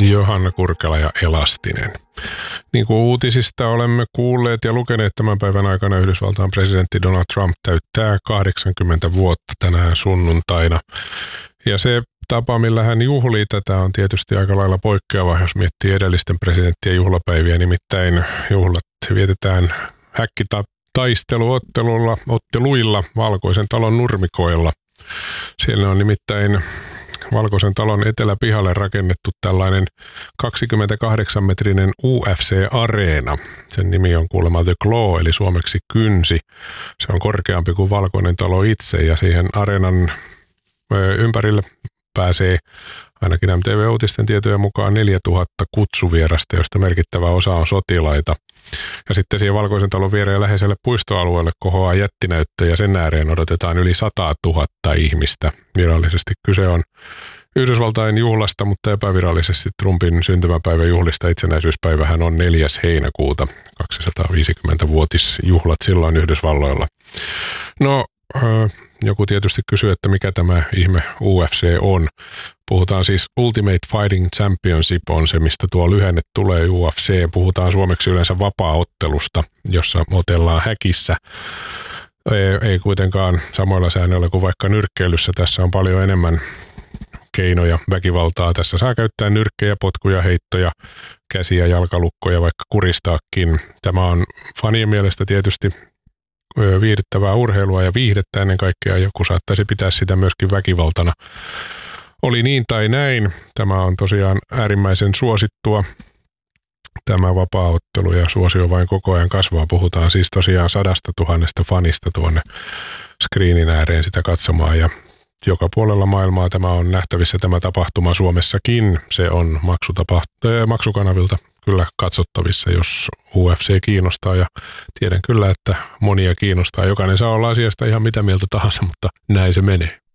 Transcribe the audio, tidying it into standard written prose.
Johanna Kurkela ja Elastinen. Niin kuin uutisista olemme kuulleet ja lukeneet tämän päivän aikana, Yhdysvaltain presidentti Donald Trump täyttää 80 vuotta tänään sunnuntaina. Ja se tapa, millä hän juhlii tätä, on tietysti aika lailla poikkeava, jos miettii edellisten presidenttien juhlapäiviä. Nimittäin juhlat vietetään otteluilla Valkoisen talon nurmikoilla. Siellä on nimittäin Valkoisen talon eteläpihalle rakennettu tällainen 28-metrinen UFC-areena. Sen nimi on kuulemma The Claw, eli suomeksi kynsi. Se on korkeampi kuin Valkoinen talo itse, ja siihen areenan ympärille pääsee ainakin MTV-uutisten tietojen mukaan 4000 kutsuvierasta, josta merkittävä osa on sotilaita. Ja sitten siihen Valkoisen talon viereen läheiselle puistoalueelle kohoaa jättinäyttö, ja sen ääreen odotetaan yli 100 000 ihmistä. Virallisesti kyse on Yhdysvaltain juhlasta, mutta epävirallisesti Trumpin syntymäpäivän juhlista. Itsenäisyyspäivähän on 4. heinäkuuta, 250-vuotisjuhlat silloin Yhdysvalloilla. No, joku tietysti kysyy, että mikä tämä ihme UFC on. Puhutaan siis Ultimate Fighting Championship on se, mistä tuo lyhenne tulee UFC. Puhutaan suomeksi yleensä vapaaottelusta, jossa otellaan häkissä. Ei kuitenkaan samoilla säännöillä kuin vaikka nyrkkeilyssä. Tässä on paljon enemmän keinoja väkivaltaa. Tässä saa käyttää nyrkkejä, potkuja, heittoja, käsiä, jalkalukkoja, vaikka kuristaakin. Tämä on fanien mielestä tietysti viihdyttävää urheilua ja viihdettä ennen kaikkea. Joku saattaisi pitää sitä myöskin väkivaltana. Oli niin tai näin. Tämä on tosiaan äärimmäisen suosittua. Tämä vapaaottelu ja suosio vain koko ajan kasvaa. Puhutaan siis tosiaan 100 000 fanista tuonne screenin ääreen sitä katsomaan. Ja joka puolella maailmaa tämä on nähtävissä tämä tapahtuma. Suomessakin se on maksukanavilta kyllä katsottavissa, jos UFC kiinnostaa, ja tiedän kyllä, että monia kiinnostaa. Jokainen saa olla asiasta ihan mitä mieltä tahansa, mutta näin se menee.